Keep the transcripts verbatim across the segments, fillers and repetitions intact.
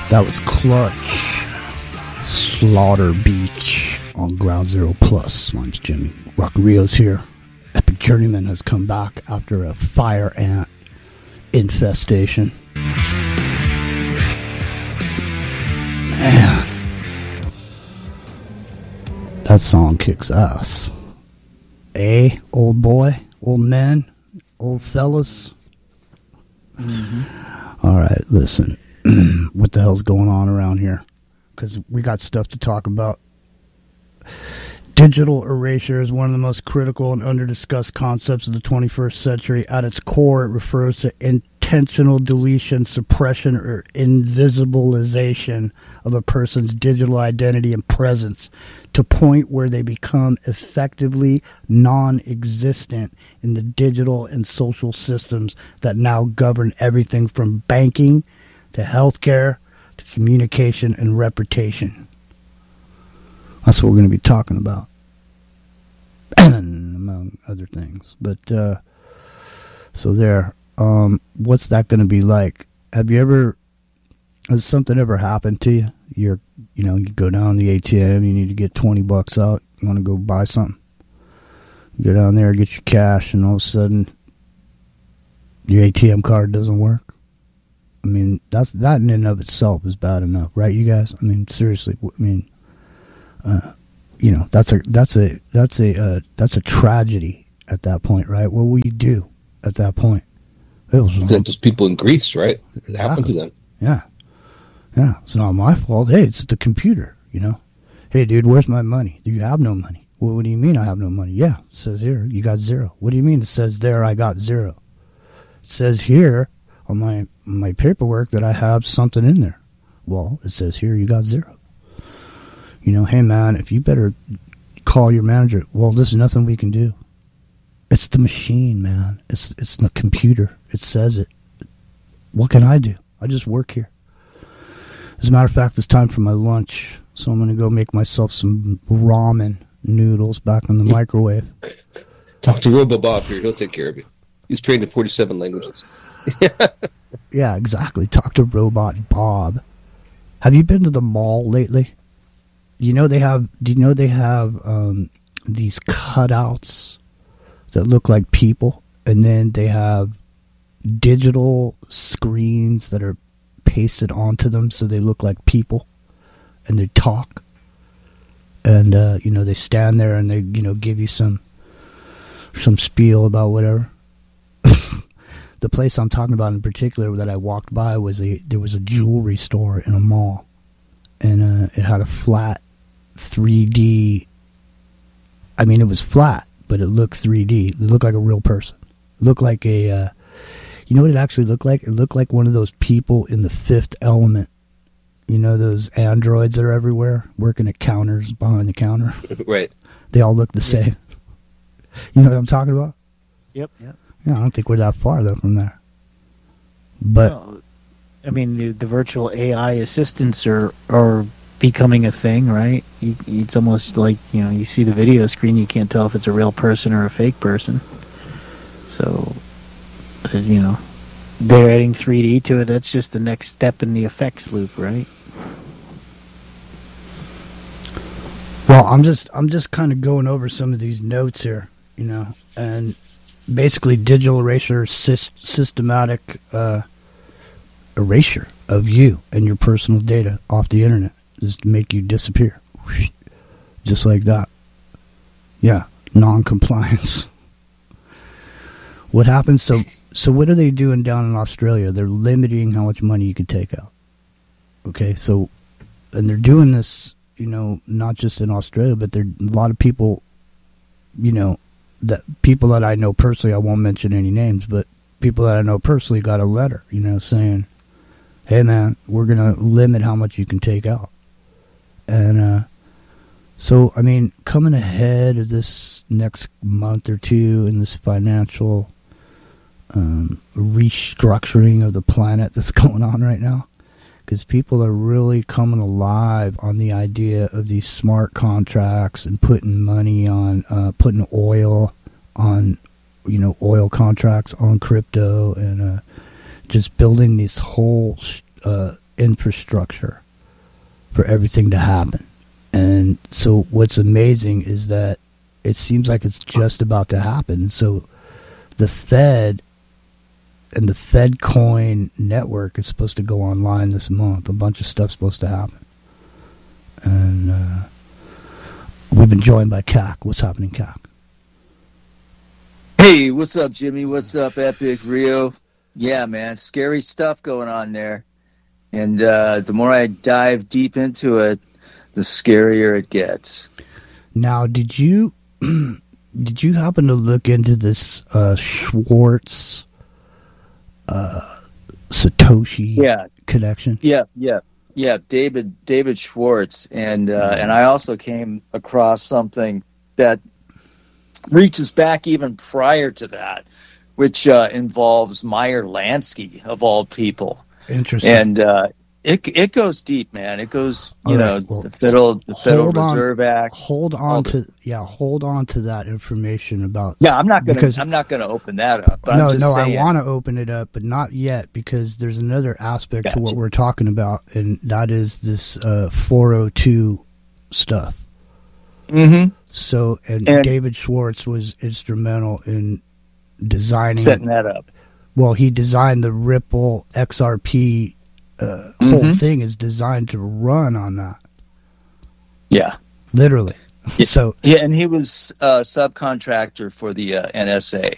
That was Clutch, Slaughter Beach on Ground Zero Plus. My name's Jimmy. Rock Rios here. Epic Journeyman has come back after a fire ant infestation. Man, that song kicks ass. Eh, old boy, old men, old fellas. Mm-hmm. All right, listen. What the hell's going on around here? Because we got stuff to talk about. Digital erasure is one of the most critical and under-discussed concepts of the twenty-first century. At its core, it refers to intentional deletion, suppression, or invisibilization of a person's digital identity and presence to a point where they become effectively non-existent in the digital and social systems that now govern everything from banking to healthcare, to communication and reputation. That's what we're going to be talking about, among other things. But uh, so there. Um, what's that going to be like? Have you ever? Has something ever happened to you? You're, you know, you go down the A T M. You need to get twenty bucks out. You want to go buy something. You go down there, get your cash, and all of a sudden, your A T M card doesn't work. I mean, that's that in and of itself is bad enough, right, you guys? I mean, seriously. I mean, uh, you know, that's a that's a that's a uh, that's a tragedy at that point, right? What will you do at that point? It was those people in Greece, right? It exactly. happened to them. Yeah, yeah. It's not my fault. Hey, it's the computer. You know. Hey, dude, where's my money? Do you have no money? Well, what do you mean I have no money? Yeah, it says here you got zero. What do you mean it says there I got zero? It says here on my my paperwork that I have something in there. Well, it says here you got zero. You know, hey man, if you better call your manager. Well, there's nothing we can do. It's the machine, man. It's it's the computer. It says it. What can I do? I just work here. As a matter of fact, it's time for my lunch, so I'm going to go make myself some ramen noodles back in the microwave. Talk to RoboBob here. He'll take care of you. He's trained in forty-seven languages. Yeah, exactly. Talk to Robot Bob. Have you been to the mall lately? You know they have. Do you know they have um, these cutouts that look like people, and then they have digital screens that are pasted onto them so they look like people, and they talk, and uh, you know they stand there and they you know give you some some spiel about whatever. The place I'm talking about in particular that I walked by was a there was a jewelry store in a mall, and uh, it had a flat three D. I mean, it was flat, but it looked three D. It looked like a real person. It looked like a, uh, you know what it actually looked like? It looked like one of those people in The Fifth Element. You know those androids that are everywhere, working at counters, behind the counter? Right. They all look the same. You know what I'm talking about? Yep, yep. Yeah, I don't think we're that far, though, from there. But, well, I mean, the, the virtual A I assistants are, are becoming a thing, right? You, it's almost like, you know, you see the video screen, you can't tell if it's a real person or a fake person. So, as you know, they're adding three D to it. That's just the next step in the effects loop, right? Well, I'm just I'm just kind of going over some of these notes here, you know, and basically digital erasure, sy- systematic uh, erasure of you and your personal data off the internet is to make you disappear, just like that. Yeah, non-compliance. What happens? So, so what are they doing down in Australia? They're limiting how much money you can take out. Okay, so, and they're doing this, you know, not just in Australia, but there a lot of people, you know, that people that I know personally. I won't mention any names, but people that I know personally got a letter, you know, saying, "Hey, man, we're gonna limit how much you can take out." And uh, so, I mean, coming ahead of this next month or two in this financial um, restructuring of the planet that's going on right now, because people are really coming alive on the idea of these smart contracts and putting money on, uh, putting oil on, you know, oil contracts on crypto, and uh, just building this whole uh, infrastructure for everything to happen. And so what's amazing is that it seems like it's just about to happen. So the Fed and the Fed coin network is supposed to go online this month. A bunch of stuff's supposed to happen. And uh, we've been joined by C A C. What's happening, C A C? Hey, what's up, Jimmy? What's up, Epic, Rio? Yeah, man, scary stuff going on there. And uh, the more I dive deep into it, the scarier it gets. Now, did you did you happen to look into this uh, Schwartz uh, Satoshi yeah. connection? Yeah, yeah, yeah. David David Schwartz, and uh, and I also came across something that reaches back even prior to that, which uh, involves Meyer Lansky of all people. Interesting. And uh, it it goes deep, man. It goes, you All know, right, well, the Federal the Federal hold on, Reserve Act. Hold on to yeah, hold on to that information about. Yeah, I'm not gonna because, I'm not gonna open that up. But no, I'm just no, saying. I want to open it up, but not yet, because there's another aspect Gotcha. to what we're talking about, and that is this uh, four oh two stuff. Mm-hmm. So, and, And- David Schwartz was instrumental in designing Setting that up. Well, he designed the Ripple X R P. Uh, whole Mhm. thing is designed to run on that, Yeah. literally. Yeah. So, Yeah, and he was a subcontractor for the uh, N S A.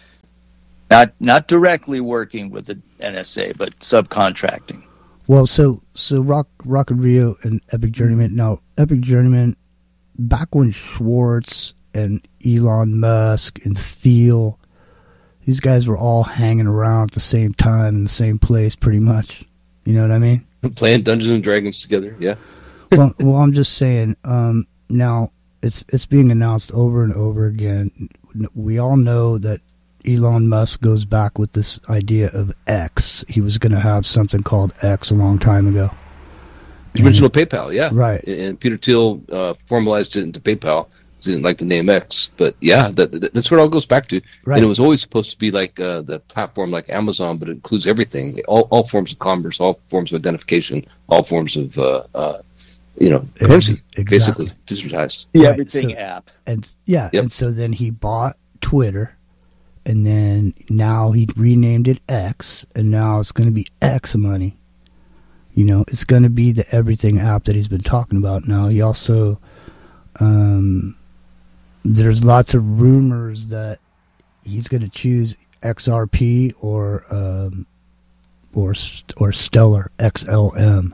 Not not directly working with the N S A, but subcontracting. well, so so Rock Rock and Rio and Epic Journeyman. Now, Epic Journeyman, back when Schwartz and Elon Musk and Thiel, these guys were all hanging around at the same time in the same place, pretty much. You know what I mean? Playing Dungeons and Dragons together, yeah. well, well, I'm just saying. Um, now it's it's being announced over and over again. We all know that Elon Musk goes back with this idea of X. He was going to have something called X a long time ago. The original PayPal, yeah. Right. And Peter Thiel uh, formalized it into PayPal. He didn't like the name X, but yeah, that, that, that's where it all goes back to. Right. And it was always supposed to be like uh, the platform like Amazon, but it includes everything, all, all forms of commerce, all forms of identification, all forms of uh, uh, you know currency, Exactly. basically digitized. The Right, Everything so- app. And yeah, Yep. and so then he bought Twitter, and then now he renamed it X, and now it's going to be X money. You know, it's going to be the everything app that he's been talking about. Now he also, um, there's lots of rumors that he's going to choose X R P or um, or or Stellar X L M.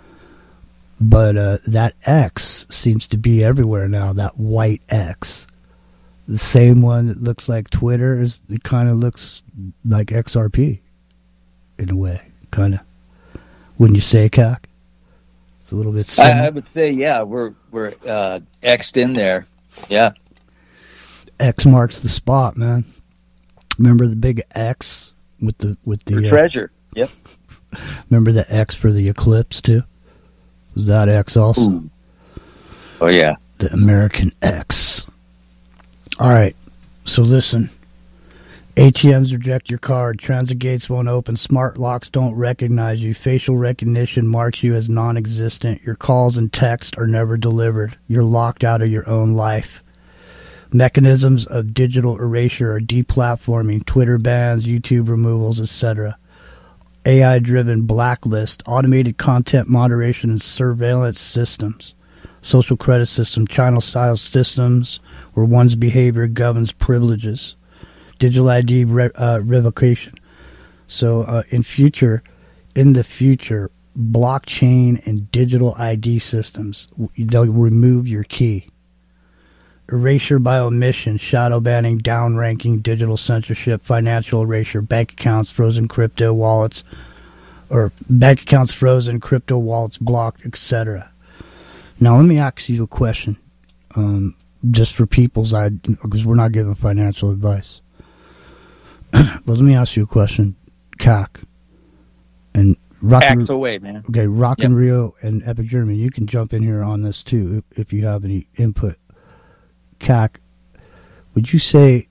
But uh, that X seems to be everywhere now. That white X, the same one that looks like Twitter, is it kind of looks like X R P in a way, kind of. Wouldn't you say, C A C? It's a little bit I, similar. I would say, yeah, we're we're uh, X'd in there. Yeah. X marks the spot, man. Remember the big X with the with the The uh, treasure. Yep. remember the X for the eclipse too? Was that X also? Ooh. Oh yeah. The American X. All right. So listen. A T Ms reject your card. Transit gates won't open. Smart locks don't recognize you. Facial recognition marks you as non-existent. Your calls and texts are never delivered. You're locked out of your own life. Mechanisms of digital erasure are deplatforming, Twitter bans, YouTube removals, et cetera. A I-driven blacklist, automated content moderation and surveillance systems, social credit system, China-style systems where one's behavior governs privileges, digital I D re- uh, revocation. So uh, in future, in the future, blockchain and digital I D systems, they'll remove your key. Erasure by omission, shadow banning, downranking, digital censorship, financial erasure, bank accounts frozen, crypto wallets, or bank accounts frozen, crypto wallets blocked, et cetera. Now, let me ask you a question, um, just for people's eye, because we're not giving financial advice. But let me ask you a question, C A C, and Rock and- Act away, man. Okay, Rock Yep. and Rio and Epic German, you can jump in here on this too if, if you have any input. C A C, would you say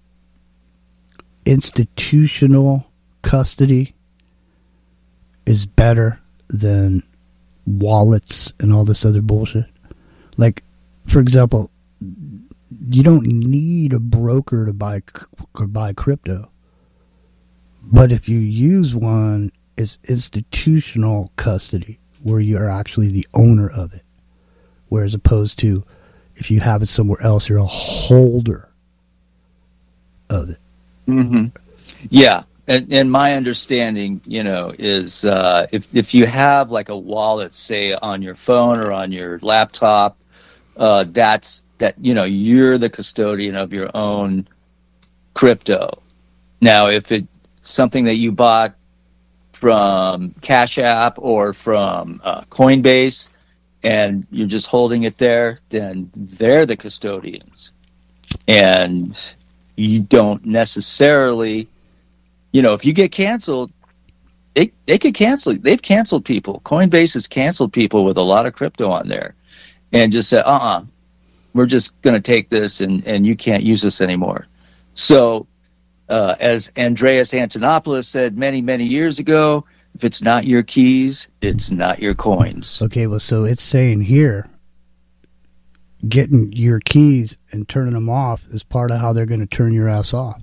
institutional custody is better than wallets and all this other bullshit. Like, for example, you don't need a broker to buy to buy crypto. But if you use one, it's institutional custody, where you're actually the owner of it. Whereas opposed to if you have it somewhere else, you're a holder of it. Mm-hmm. Yeah. And, and my understanding, you know, is uh, if if you have like a wallet, say on your phone or on your laptop, uh, that's that you know you're the custodian of your own crypto. Now, if it's something that you bought from Cash App or from uh, Coinbase, and you're just holding it there, then they're the custodians, and you don't necessarily. You know, if you get canceled, they they could cancel. They've canceled people. Coinbase has canceled people with a lot of crypto on there, and just said, "Uh-uh, we're just going to take this, and, and you can't use this anymore." So, uh, as Andreas Antonopoulos said many many years ago, if it's not your keys, it's not your coins. Okay, well, so it's saying here, getting your keys and turning them off is part of how they're going to turn your ass off.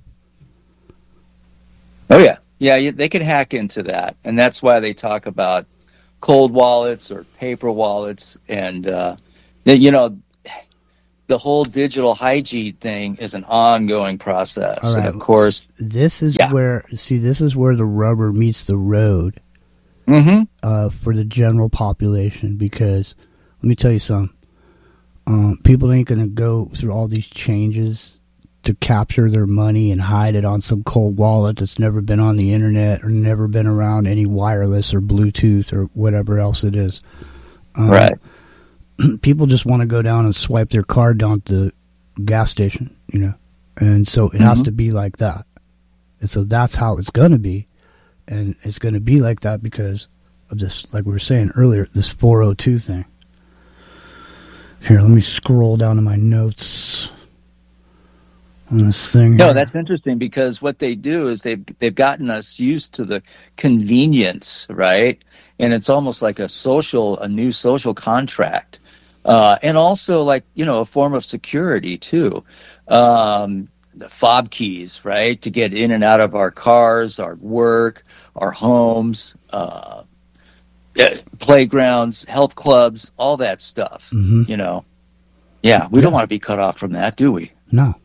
Oh, yeah. Yeah, you, they could hack into that. And that's why they talk about cold wallets or paper wallets. And, uh, you know, the whole digital hygiene thing is an ongoing process. All right. And, of course, this is yeah. where, see, this is where the rubber meets the road mm-hmm. uh, for the general population. Because, let me tell you something. Um, people ain't going to go through all these changes to capture their money and hide it on some cold wallet that's never been on the internet or never been around any wireless or Bluetooth or whatever else it is. Um, right. People just want to go down and swipe their card down at the gas station, you know, and so it mm-hmm. has to be like that. And so that's how it's going to be. And it's going to be like that because of this, like we were saying earlier, this four oh two thing. Here, let me scroll down to my notes. This thing no, here. That's interesting because what they do is they've they've gotten us used to the convenience, right? And it's almost like a social, a new social contract, uh, and also like you know a form of security too. Um, the fob keys, right, to get in and out of our cars, our work, our homes, uh, playgrounds, health clubs, all that stuff. Mm-hmm. You know, yeah, we yeah. don't want to be cut off from that, do we? No.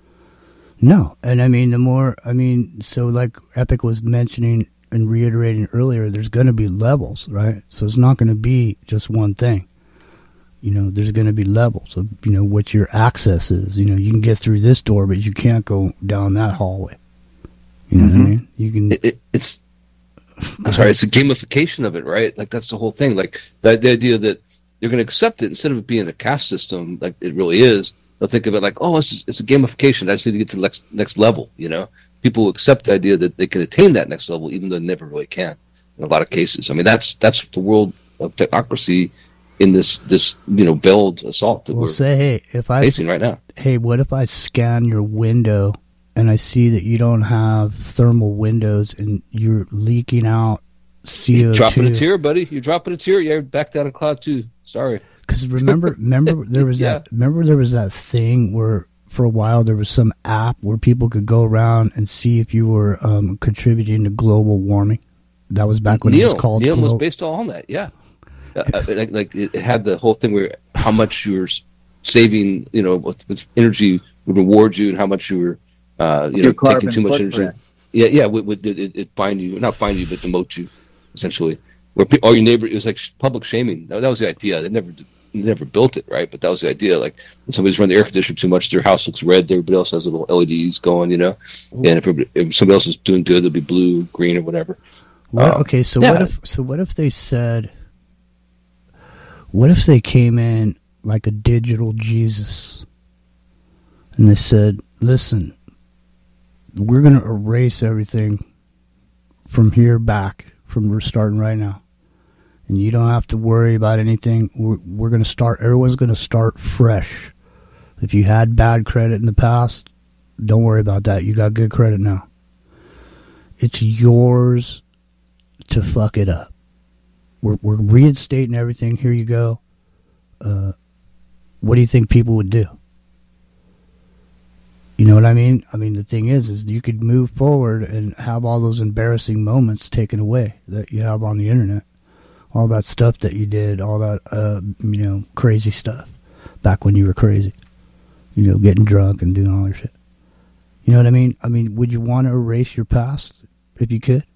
No, and I mean, the more, I mean, so like Epic was mentioning and reiterating earlier, there's going to be levels, right? So it's not going to be just one thing. You know, there's going to be levels of, you know, what your access is. You know, you can get through this door, but you can't go down that hallway. You know mm-hmm. what I mean? You can. It, it, it's, I'm sorry, it's a gamification of it, right? Like, that's the whole thing. Like, the, the idea that you're going to accept it instead of it being a caste system, like it really is. They'll think of it like, oh, it's just, it's a gamification. I just need to get to the next next level. You know, people accept the idea that they can attain that next level, even though they never really can. In a lot of cases, I mean, that's that's the world of technocracy in this this you know veiled assault that we'll we're say, hey, if I facing right now. Hey, what if I scan your window and I see that you don't have thermal windows and you're leaking out C O two? You're dropping a tear, buddy. You're dropping a tear. Yeah, you're back down in cloud two. Sorry. Because remember, remember there was yeah. that. Remember there was that thing where, for a while, there was some app where people could go around and see if you were um, contributing to global warming. That was back when Neil, it was called. Neil Glo- was based on that. Yeah, uh, like, like it had the whole thing where how much you were saving, you know, with, with energy would reward you, and how much you were, uh, you Your know, taking too much footprint. energy. Yeah, yeah, would, would it, it bind you, not bind you, but demote you, essentially. Where pe- all your neighbor, it was like sh- public shaming. That, that was the idea. They never. Did, never built it, right? But that was the idea. Like, when somebody's running the air conditioner too much, their house looks red. Everybody else has little L E Ds going, you know. And if, if somebody else is doing good, it'll be blue, green, or whatever. What, um, okay, so yeah. what if? So what if they said? What if they came in like a digital Jesus, and they said, "Listen, we're going to erase everything from here back, from we're starting right now." And you don't have to worry about anything. We're, we're going to start, everyone's going to start fresh. If you had bad credit in the past, don't worry about that. You got good credit now. It's yours to fuck it up. we're, we're reinstating everything. Here you go. Uh, what do you think people would do? You know what I mean? I mean, the thing is, is you could move forward and have all those embarrassing moments taken away that you have on the internet. All that stuff that you did, all that, uh, you know, crazy stuff back when you were crazy. You know, getting drunk and doing all your shit. You know what I mean? I mean, would you want to erase your past if you could?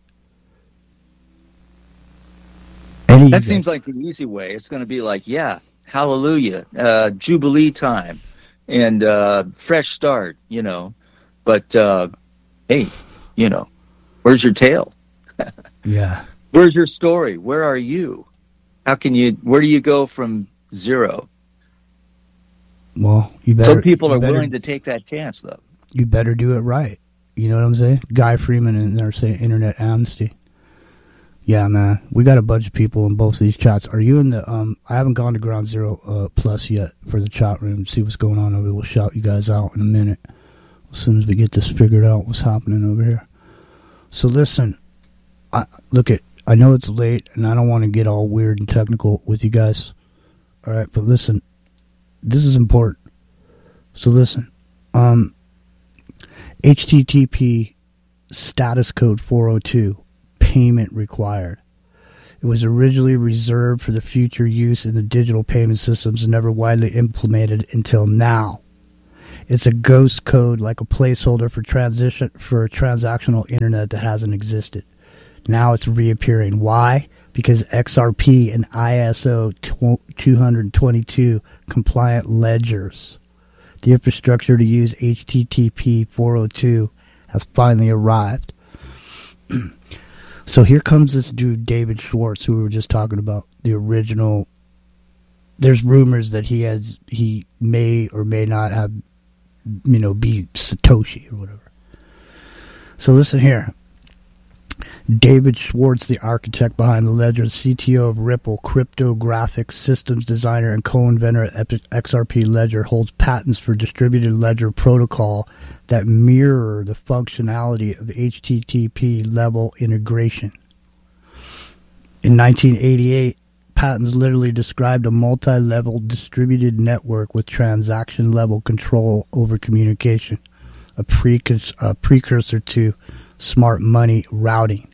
Any that seems like the easy way. It's going to be like, yeah, hallelujah, uh, Jubilee time, and uh, fresh start, you know. But, uh, hey, you know, where's your tail? Yeah. Where's your story? Where are you? How can you, where do you go from zero? Well, you better. Some people are better, willing to take that chance, though. You better do it right. You know what I'm saying? Guy Freeman in there saying internet amnesty. Yeah, man. We got a bunch of people in both of these chats. Are you in the, um, I haven't gone to Ground Zero uh, Plus yet for the chat room to see what's going on over there. We'll shout you guys out in a minute. As soon as we get this figured out, what's happening over here. So listen, I, look at, I know it's late and I don't want to get all weird and technical with you guys. All right, but listen, this is important. So listen, um, H T T P status code four oh two. Payment required. It was originally reserved for the future use in the digital payment systems and never widely implemented until now. It's a ghost code, like a placeholder for transition for transactional internet that hasn't existed. Now it's reappearing. Why? Because X R P and I S O two twenty-two compliant ledgers. The infrastructure to use H T T P four oh two has finally arrived. So here comes this dude, David Schwartz, who we were just talking about, the original. There's rumors that he has, he may or may not have, you know, be Satoshi or whatever. So listen here. David Schwartz, the architect behind the ledger, C T O of Ripple, cryptographic systems designer, and co-inventor of X R P Ledger, holds patents for distributed ledger protocol that mirror the functionality of H T T P level integration. In nineteen eighty-eight, patents literally described a multi-level distributed network with transaction-level control over communication, a, precurs- a precursor to smart money routing.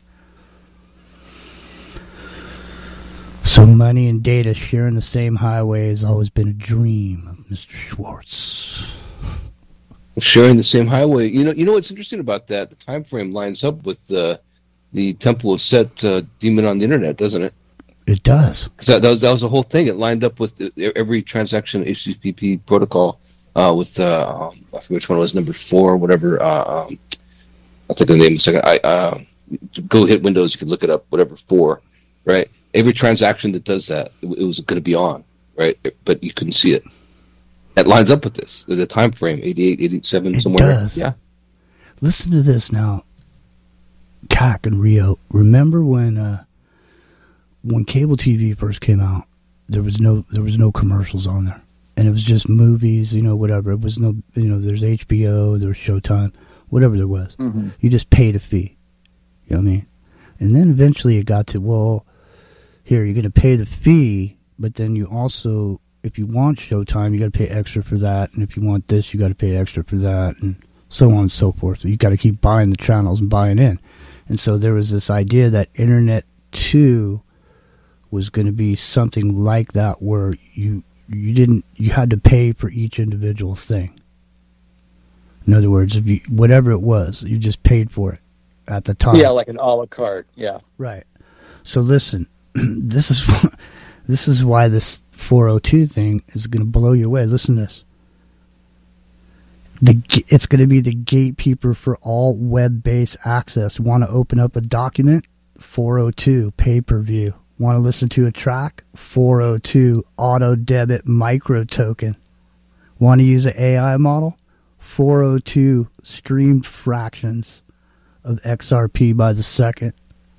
So money and data sharing the same highway has always been a dream of Mister Schwartz. Sharing the same highway. You know, you know what's interesting about that? The time frame lines up with the the Temple of Set uh, demon on the internet, doesn't it? It does. Because that, that was that was the whole thing. It lined up with the, every transaction H T T P protocol. Uh, with uh, um, I forget which one it was, number four, or whatever. Uh, um, I'll think of the name in a second. I uh, go hit Windows. You can look it up. Whatever four, right? Every transaction that does that, it, it was going to be on, right? But you couldn't see it. It lines up with this. The time frame, eighty-eight, eighty-seven, it somewhere. Does. Yeah. Listen to this now. C A C and Rio. Remember when uh, when cable T V first came out? There was no there was no commercials on there, and it was just movies, you know, whatever. It was no, you know, there's H B O, there's Showtime, whatever there was. Mm-hmm. You just paid a fee. You know what I mean? And then eventually it got to, well, here, you're going to pay the fee, but then you also, if you want Showtime, you got to pay extra for that, and if you want this, you got to pay extra for that, and so on and so forth. So you got to keep buying the channels and buying in. And so there was this idea that Internet two was going to be something like that, where you you didn't you had to pay for each individual thing. In other words, if you whatever it was, you just paid for it at the time. Yeah, like an a la carte. Yeah. Right. So listen, this is this is why this four oh two thing is going to blow you away. Listen to this. The, it's going to be the gatekeeper for all web-based access. Want to open up a document? four oh two pay-per-view. Want to listen to a track? four oh two auto-debit micro-token. Want to use an A I model? four oh two streamed fractions of X R P by the second.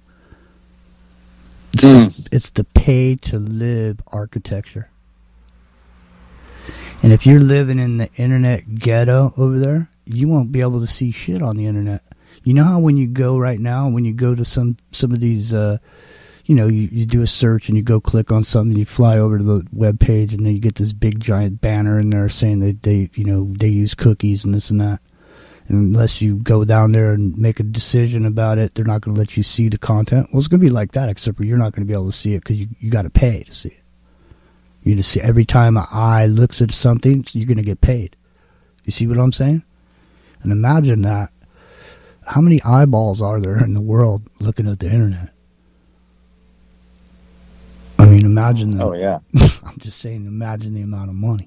It's, mm. the, it's the pay-to-live architecture. And if you're living in the internet ghetto over there, you won't be able to see shit on the internet. You know how when you go right now, when you go to some, some of these, uh, you know, you, you do a search and you go click on something, you fly over to the web page, and then you get this big giant banner in there saying that they, you know, they use cookies and this and that. And unless you go down there and make a decision about it, they're not going to let you see the content. Well, it's going to be like that, except for you're not going to be able to see it because you, you got to pay to see it. You just see every time an eye looks at something, you're going to get paid. You see what I'm saying? And imagine that. How many eyeballs are there in the world looking at the internet? I mean, imagine the, Oh, yeah. I'm just saying, imagine the amount of money.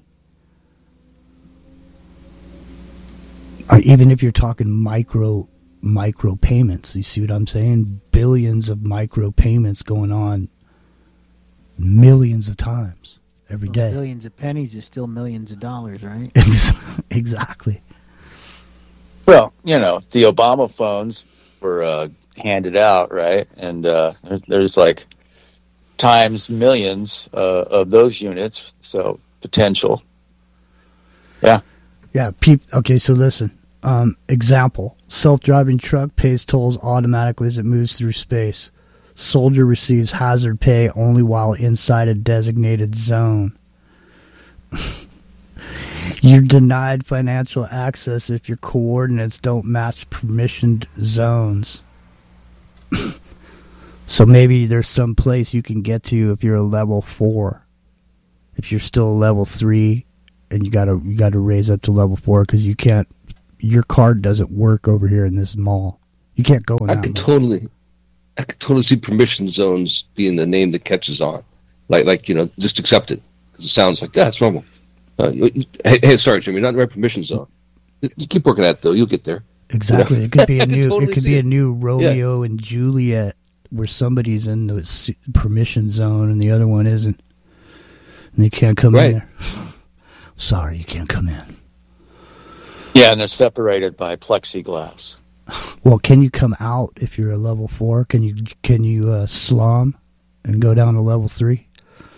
Uh, even if you're talking micro micro payments, you see what I'm saying? Billions of micro payments going on millions of times every Well, day. Billions of pennies is still millions of dollars, right? Exactly. Well, you know, the Obama phones were uh, handed out, right? And uh, there's, there's like times millions uh, of those units, so potential. Yeah. Yeah. Peep. Okay, so listen. Um, example: self-driving truck pays tolls automatically as it moves through space. Soldier receives hazard pay only while inside a designated zone. You're denied financial access if your coordinates don't match permissioned zones. So maybe there's some place you can get to if you're a level four. If you're still a level three, and you gotta you gotta raise up to level four because you can't. Your card doesn't work over here in this mall. You can't go in I that could mall. totally, I could totally see permission zones being the name that catches on, like like you know, just accept it because it sounds like yeah, it's normal. Uh, you, you, hey, hey, sorry, Jim, you're not in the right permission zone. You, you keep working at it though, you'll get there. Exactly. It could be a I could new. totally it could see be a it. new Romeo and Juliet where somebody's in the s- permission zone and the other one isn't, and they can't come Right. in there. Sorry, you can't come in. Yeah, and they're separated by plexiglass. Well, can you come out if you're a level four? Can you can you uh, slum and go down to level three?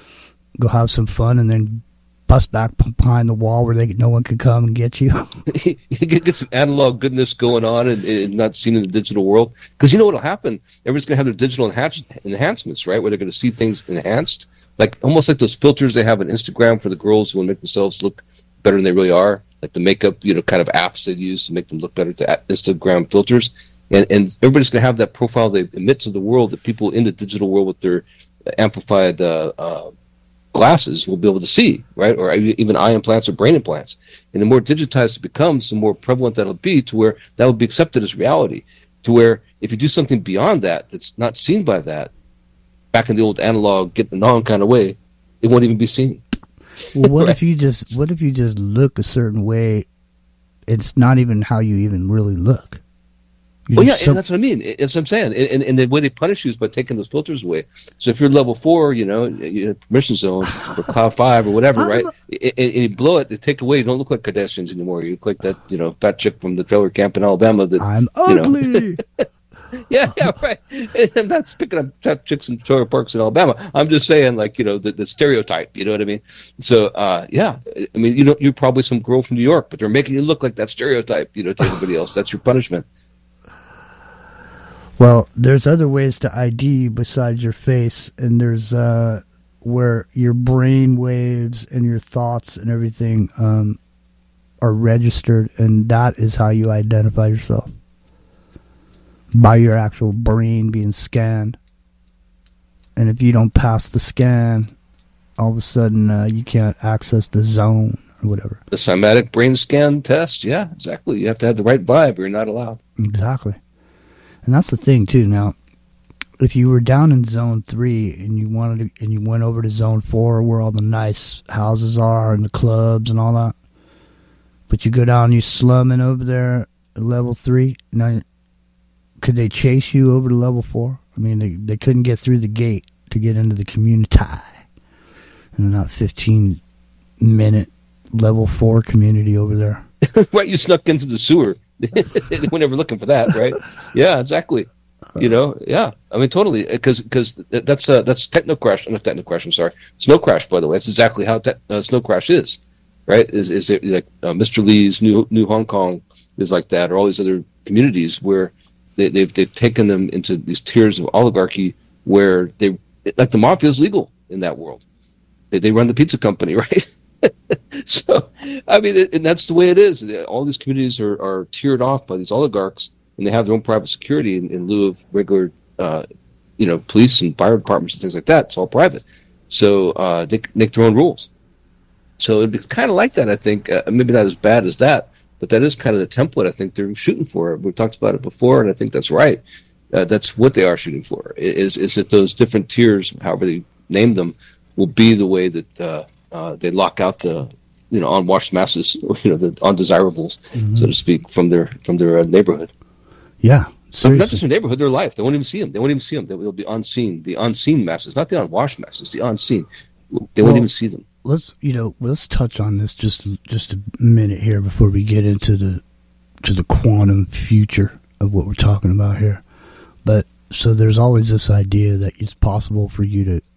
Go have some fun and then bust back behind the wall where they no one can come and get you. You get, get some analog goodness going on and, and not seen in the digital world. Because you know what'll happen? Everybody's going to have their digital enhance, enhancements, right? Where they're going to see things enhanced. Like almost like those filters they have on Instagram for the girls who want to make themselves look better than they really are. Like the makeup, you know, kind of apps they use to make them look better, to Instagram filters. And, and everybody's going to have that profile they emit to the world that people in the digital world with their amplified uh, uh, glasses will be able to see, right? Or even eye implants or brain implants. And the more digitized it becomes, the more prevalent that'll be to where that will be accepted as reality. To where if you do something beyond that that's not seen by that, back in the old analog, getting on kind of way, it won't even be seen. Well, what Right. if you just what if you just look a certain way? It's not even how you even really look. You Well, yeah, just- so- and that's what I mean. That's what I'm saying. And, and, and the way they punish you is by taking those filters away. So if you're level four, you know, you're in permission zone or cloud five or whatever, right? And, and you blow it, they take away. You don't look like Kardashians anymore. You look like that, you know, fat chick from the trailer camp in Alabama. That I'm you know. ugly. Yeah, yeah, right. And I'm not picking up fat chicks in trailer parks in Alabama. I'm just saying, like, you know, the, the stereotype. You know what I mean? So, uh, yeah, I mean, you know, you're probably some girl from New York, but they're making you look like that stereotype. You know, to everybody else. That's your punishment. Well, there's other ways to I D besides your face, and there's uh, where your brain waves and your thoughts and everything um, are registered, and that is how you identify yourself. By your actual brain being scanned. And if you don't pass the scan, all of a sudden uh, you can't access the zone or whatever. The somatic brain scan test. Yeah, exactly. You have to have the right vibe or you're not allowed. Exactly. And that's the thing too. Now, if you were down in zone three and you wanted to, and you went over to zone four where all the nice houses are and the clubs and all that, but you go down and you slumming over there at level three, now could they chase you over to level four? I mean, they they couldn't get through the gate to get into the community. And not fifteen minute level four community over there. Right, you snuck into the sewer. They were never looking for that, right? Yeah, exactly. You know, yeah. I mean, totally. Because because that's uh, that's Techno Crash. Not Techno Crash. I'm sorry. Snow Crash. By the way, that's exactly how te- uh, Snow Crash is. Right? Is is it like uh, Mister Lee's New New Hong Kong is like that, or all these other communities where they, they've they've taken them into these tiers of oligarchy where they like the mafia is legal in that world. They they run the pizza company, right? So, I mean, it, and that's the way it is. All these communities are, are tiered off by these oligarchs, and they have their own private security in, in lieu of regular, uh, you know, police and fire departments and things like that. It's all private. So uh, they make their own rules. So it'd be kind of like that, I think. Uh, maybe not as bad as that, but that is kind of the template I think they're shooting for. We've talked about it before, and I think that's right. Uh, that's what they are shooting for. Is is that those different tiers, however they name them, will be the way that uh, uh, they lock out the, you know, unwashed masses, you know, the undesirables, mm-hmm. so to speak, from their from their uh, neighborhood. Yeah, so not just their neighborhood, their life. They won't even see them. They won't even see them. They will be unseen. The unseen masses, not the unwashed masses. The unseen. They well, won't even see them. Let's you know let's touch on this just just a minute here before we get into the to the quantum future of what we're talking about here. But so there's always this idea that it's possible for you to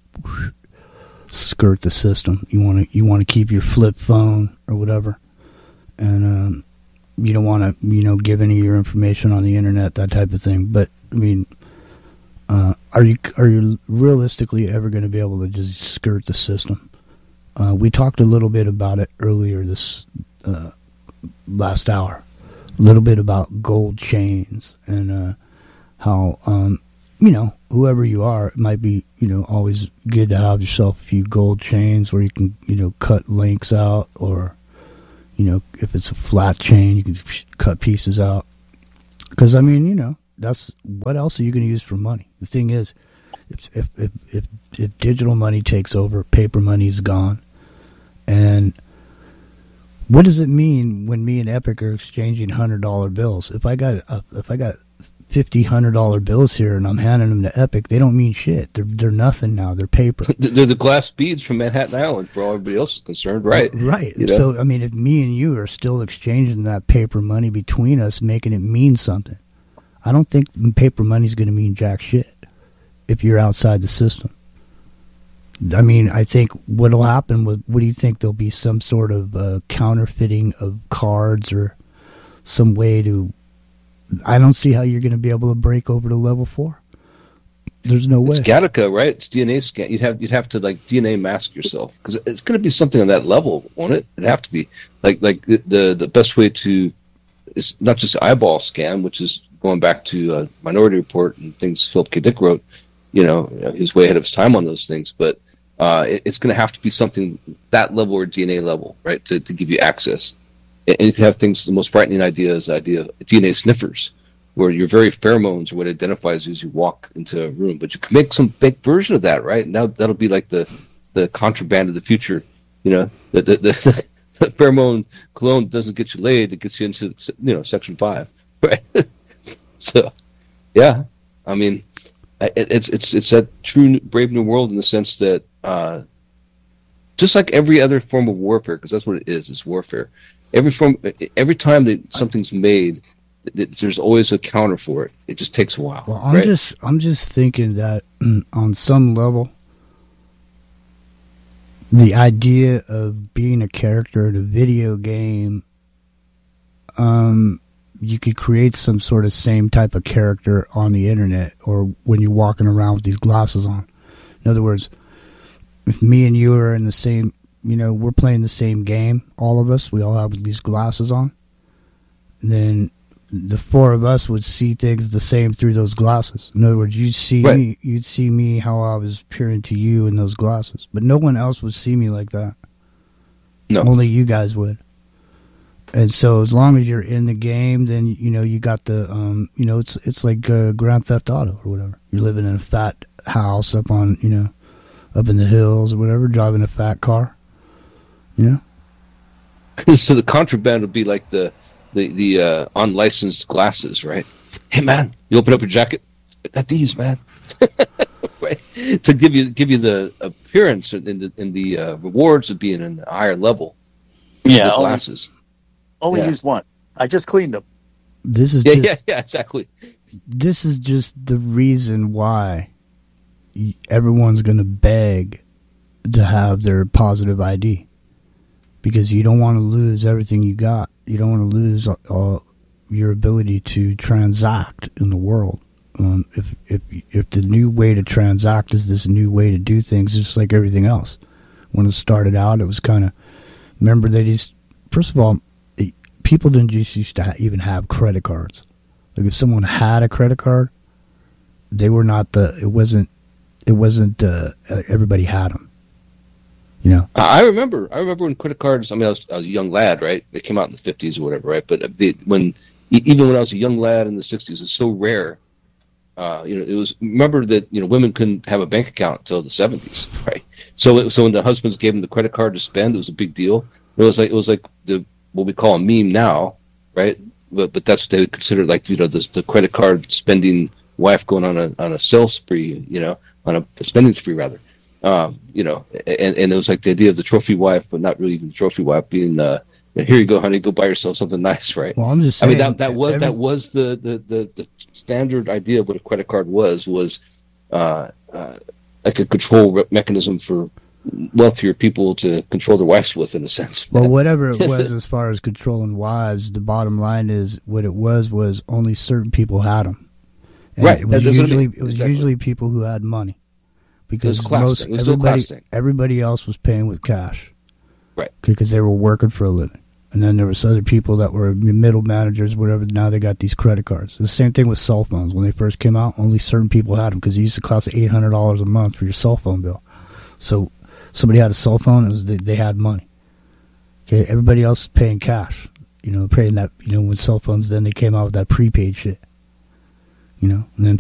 skirt the system. You want to you want to keep your flip phone or whatever, and um, you don't want to you know give any of your information on the internet, that type of thing. But I mean, uh, are you are you realistically ever going to be able to just skirt the system? Uh, we talked a little bit about it earlier this uh, last hour, a little bit about gold chains and uh, how um, you know, whoever you are, it might be, you know, always good to have yourself a few gold chains where you can, you know, cut links out, or, you know, if it's a flat chain, you can cut pieces out. Because, I mean, you know, that's, what else are you going to use for money? The thing is, if, if, if, if, if digital money takes over, paper money is gone. And what does it mean when me and Epic are exchanging one hundred dollar bills? If I got, a, if I got, fifty hundred dollar bills here and I'm handing them to Epic, they don't mean shit. They're they're nothing now. They're paper. They're the glass beads from Manhattan Island for all everybody else is concerned, right? Right. You know? So I mean, if me and you are still exchanging that paper money between us, making it mean something, I don't think paper money is going to mean jack shit if you're outside the system. I mean, I think what will happen with, what do you think, there'll be some sort of uh, counterfeiting of cards or some way to, I don't see how you're going to be able to break over to level four. There's no way. It's Gattaca, right? It's D N A scan. You'd have you'd have to like D N A mask yourself because it's going to be something on that level, won't it? It'd have to be like like the the, the best way to is not just eyeball scan, which is going back to uh, Minority Report and things Philip K. Dick wrote. You know, he was way ahead of his time on those things, but uh, it, it's going to have to be something that level or D N A level, right, to to give you access. And you can have things, the most frightening idea is the idea of D N A sniffers, where your very pheromones are what identifies you as you walk into a room. But you can make some big version of that, right? And that, that'll be like the, the contraband of the future. You know, the, the, the, the pheromone cologne doesn't get you laid, it gets you into, you know, Section five, right? So, yeah, I mean, it, it's it's it's that true Brave New World in the sense that uh, just like every other form of warfare, because that's what it is, it's warfare. Every form, every time that something's made, there's always a counter for it. It just takes a while. Well, I'm right? just, I'm just thinking that on some level, the idea of being a character in a video game, um, you could create some sort of same type of character on the internet, or when you're walking around with these glasses on. In other words, if me and you are in the same, you know, we're playing the same game, all of us, we all have these glasses on, then the four of us would see things the same through those glasses. In other words, you'd see right. me, you'd see me how I was appearing to you in those glasses, but no one else would see me like that. No. Only you guys would. And so as long as you're in the game, then, you know, you got the, um, you know, it's it's like uh, Grand Theft Auto or whatever. You're living in a fat house up on, you know, up in the hills or whatever, driving a fat car. You know? So the contraband would be like the the, the uh, unlicensed glasses, right? Hey, man, you open up your jacket? I got these, man. Right? To give you give you the appearance and the, in the uh, rewards of being in a higher level. Yeah, the glasses. Only, only yeah. use one. I just cleaned them. This is yeah, just, yeah, yeah, exactly. This is just the reason why everyone's going to beg to have their positive I D. Because you don't want to lose everything you got. You don't want to lose uh, your ability to transact in the world. Um, if if if the new way to transact is this new way to do things, just like everything else. When it started out, it was kind of. Remember, they just first of all, it, people didn't just used to ha- even have credit cards. Like if someone had a credit card, they were not the. It wasn't. It wasn't. Uh, everybody had them. You know. I remember. I remember when credit cards. I mean, I was, I was a young lad, right? They came out in the fifties or whatever, right? But the, when even when I was a young lad in the sixties, it was so rare. Uh, you know, it was remember that you know women couldn't have a bank account until the seventies, right? So, it, so when the husbands gave them the credit card to spend, it was a big deal. It was like it was like the what we call a meme now, right? But but that's what they would consider like you know the, the credit card spending wife going on a on a sell spree, you know, on a, a spending spree rather, um, you know, and and it was like the idea of the trophy wife, but not really even the trophy wife being uh, here you go, honey, go buy yourself something nice, right? Well, I'm just saying. I mean, that that was every, that was the, the, the, the standard idea of what a credit card was was uh, uh, like a control mechanism for wealthier people to control their wives with, in a sense. Well, whatever it was as far as controlling wives, the bottom line is what it was was only certain people had them. And right. It was, That's usually, what I mean. it was exactly. usually people who had money. Because it was class most thing. It was still a everybody, class thing. everybody else was paying with cash. Right. Because they were working for a living. And then there was other people that were middle managers, whatever. Now they got these credit cards. The same thing with cell phones. When they first came out, only certain people had them because it used to cost eight hundred dollars a month for your cell phone bill. So somebody had a cell phone, it was they, they had money. Okay, everybody else is paying cash. You know, paying that. You know, when cell phones, then they came out with that prepaid shit. You know, and then